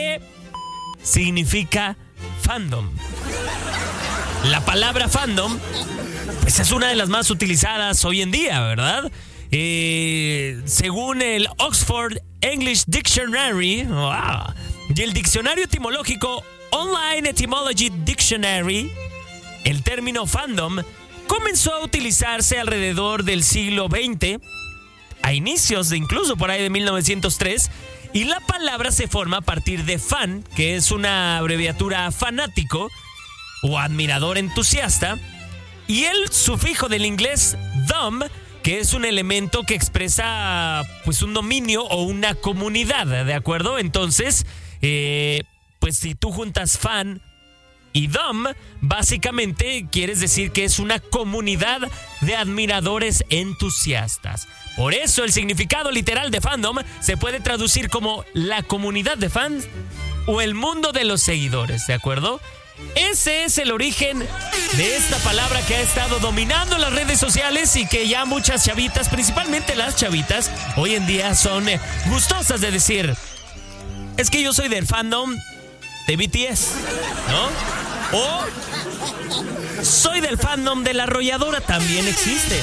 ¿Qué significa fandom? La palabra fandom pues es una de las más utilizadas hoy en día, ¿verdad? Según el Oxford English Dictionary y el diccionario etimológico Online Etymology Dictionary, el término fandom comenzó a utilizarse alrededor del siglo XX, a inicios de incluso por ahí de 1903, y la palabra se forma a partir de fan, que es una abreviatura fanático o admirador entusiasta, y el sufijo del inglés dom, que es un elemento que expresa pues un dominio o una comunidad, ¿de acuerdo? Entonces, pues si tú juntas fan y dom, básicamente quieres decir que es una comunidad de admiradores entusiastas. Por eso el significado literal de fandom se puede traducir como la comunidad de fans o el mundo de los seguidores, ¿de acuerdo? Ese es el origen de esta palabra que ha estado dominando las redes sociales y que ya muchas chavitas, principalmente las chavitas, hoy en día son gustosas de decir: es que yo soy del fandom de BTS, ¿no? O soy del fandom de la arrolladora, también existe.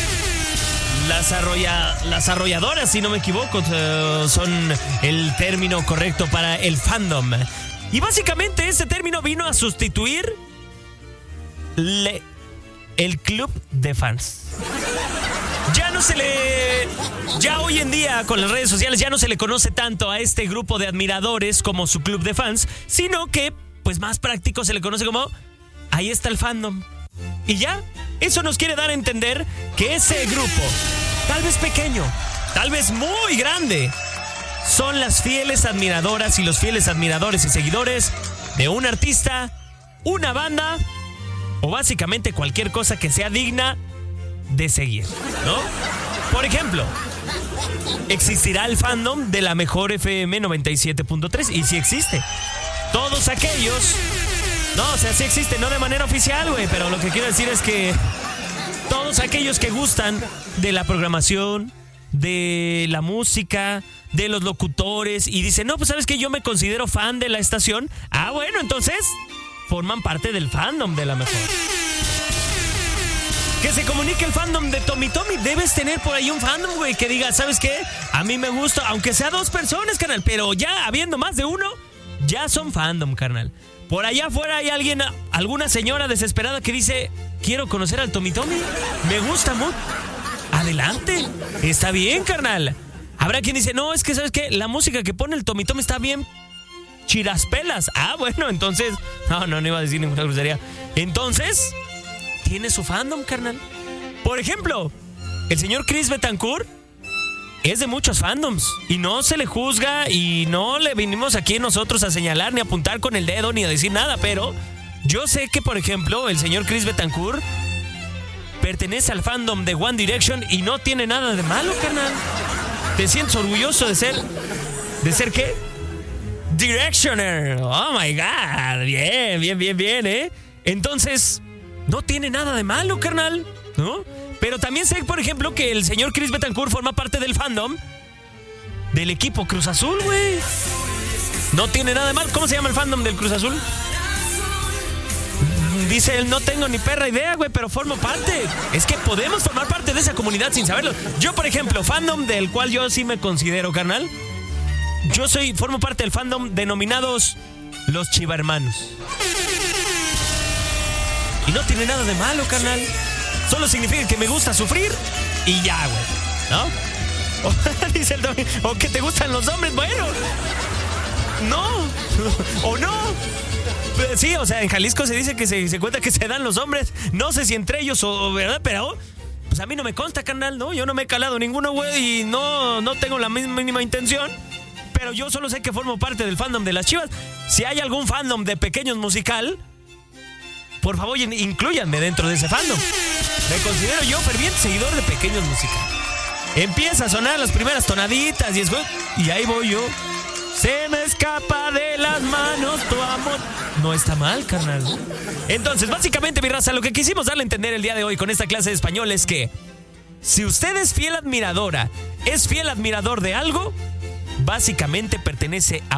Las arrolladoras, si no me equivoco, son el término correcto para el fandom. Y básicamente ese término vino a sustituir el club de fans. Ya hoy en día con las redes sociales ya no se le conoce tanto a este grupo de admiradores como su club de fans, sino que pues más práctico se le conoce como ahí está el fandom. Y ya, eso nos quiere dar a entender que ese grupo, tal vez pequeño, tal vez muy grande, son las fieles admiradoras y los fieles admiradores y seguidores de un artista, una banda o básicamente cualquier cosa que sea digna de seguir, ¿no? Por ejemplo, existirá el fandom de la mejor FM 97.3 y sí existe. Todos aquellos... No, o sea, sí existe, no de manera oficial, güey, pero lo que quiero decir es que todos aquellos que gustan de la programación, de la música, de los locutores y dicen, no, pues sabes que yo me considero fan de la estación. Ah, bueno, entonces forman parte del fandom de la mejor. Que se comunique el fandom de Tommy Tommy. Debes tener por ahí un fandom, güey, que diga, ¿sabes qué? A mí me gusta, aunque sea 2 personas, carnal, pero ya habiendo más de uno, ya son fandom, carnal. Por allá afuera hay alguna señora desesperada que dice, quiero conocer al Tommy Tommy, me gusta mucho. Adelante, está bien, carnal. Habrá quien dice, no, es que ¿sabes qué? La música que pone el Tommy Tommy está bien chiraspelas. Ah, bueno, entonces... No iba a decir ninguna grosería. Entonces, tiene su fandom, carnal. Por ejemplo, el señor Chris Betancourt es de muchos fandoms y no se le juzga y no le vinimos aquí nosotros a señalar ni a apuntar con el dedo ni a decir nada, pero yo sé que, por ejemplo, el señor Chris Betancourt pertenece al fandom de One Direction y no tiene nada de malo, carnal. ¿Te sientes orgulloso de ser qué? Directioner. Oh my God. Bien, ¿eh? Entonces, no tiene nada de malo, carnal, ¿no? Pero también sé, por ejemplo, que el señor Chris Betancourt forma parte del fandom del equipo Cruz Azul, güey. No tiene nada de mal. ¿Cómo se llama el fandom del Cruz Azul? Dice él, no tengo ni perra idea, güey, pero formo parte. Es que podemos formar parte de esa comunidad sin saberlo. Yo, por ejemplo, fandom del cual yo sí me considero, carnal. Yo formo parte del fandom denominados los Chivermanos. Y no tiene nada de malo, carnal. Solo significa que me gusta sufrir y ya, güey, ¿no? Dice el Tommy, o que te gustan los hombres, bueno. No, o no. Sí, o sea, en Jalisco se dice que se cuenta que se dan los hombres. No sé si entre ellos o verdad, pero pues a mí no me consta, carnal, ¿no? Yo no me he calado ninguno, güey, y no tengo la mínima intención. Pero yo solo sé que formo parte del fandom de las Chivas. Si hay algún fandom de Pequeños Musical, por favor, inclúyanme dentro de ese fandom. Me considero yo ferviente seguidor de Pequeños Musical. Empieza a sonar las primeras tonaditas y ahí voy yo. Se me escapa de las manos tu amor. No está mal, carnal. Entonces, básicamente, mi raza, lo que quisimos darle a entender el día de hoy con esta clase de español es que si usted es fiel admiradora, es fiel admirador de algo, básicamente pertenece a